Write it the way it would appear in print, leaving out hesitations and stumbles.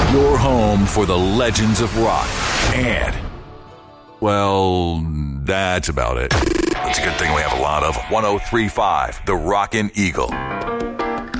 Your home for the legends of rock. And, well, that's about it. It's a good thing we have a lot of 103.5, The Rockin' Eagle.